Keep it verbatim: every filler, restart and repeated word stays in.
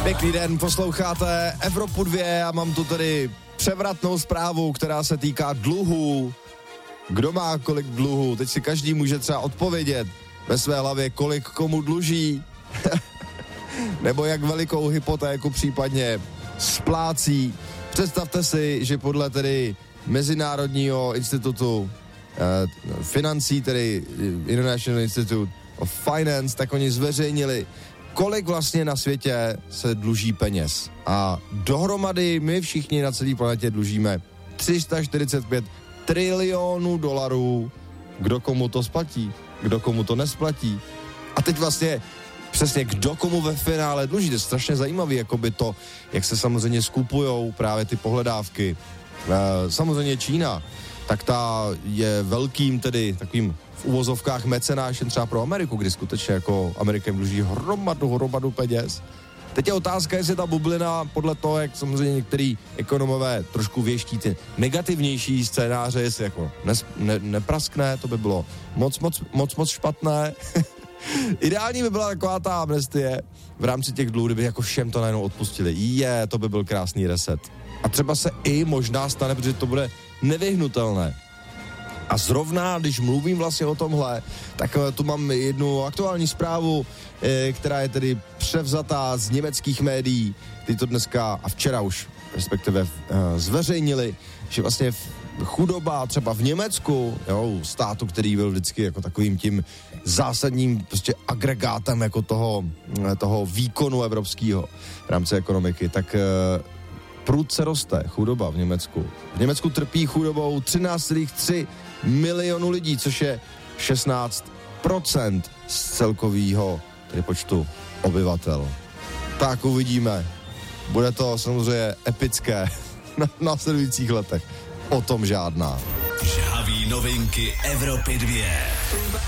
Pěkný den, posloucháte Evropu dva a mám tu tady převratnou zprávu, která se týká dluhů. Kdo má kolik dluhů? Teď si každý může třeba odpovědět ve své hlavě, kolik komu dluží, nebo jak velikou hypotéku případně splácí. Představte si, že podle tedy Mezinárodního institutu eh, financí, tedy International Institute of Finance, tak oni zveřejnili, kolik vlastně na světě se dluží peněz. A dohromady my všichni na celé planetě dlužíme tři sta čtyřicet pět trilionů dolarů. Kdo komu to splatí? Kdo komu to nesplatí? A teď vlastně přesně kdo komu ve finále dluží. To je strašně zajímavý, jakoby to, jak se samozřejmě skupujou právě ty pohledávky. E, samozřejmě Čína, tak ta je velkým tedy takovým v uvozovkách mecenášem třeba pro Ameriku, kdy skutečně jako Amerika dluží hromadu, hromadu peněz. Teď je otázka, jestli ta bublina podle toho, jak samozřejmě některý ekonomové trošku věští ty negativnější scénáře, jestli jako nes, ne, nepraskne, to by bylo moc, moc, moc, moc špatné. Ideální by byla taková ta amnestie v rámci těch dluhů, kdyby jako všem to najednou odpustili. Je, to by byl krásný reset. A třeba se i možná stane, protože to bude nevyhnutelné. A zrovna, když mluvím vlastně o tomhle, tak tu mám jednu aktuální zprávu, která je tedy převzatá z německých médií, ty to dneska a včera už respektive zveřejnili, že vlastně chudoba třeba v Německu, jo, státu, který byl vždycky jako takovým tím zásadním prostě agregátem jako toho, toho výkonu evropského v rámci ekonomiky, tak prudce roste chudoba v Německu. V Německu trpí chudobou třináct celá tři milionu lidí, což je šestnáct procent z celkového tedy počtu obyvatel. Tak uvidíme. Bude to samozřejmě epické na následujících letech. O tom žádná. Žhaví novinky Evropy dva.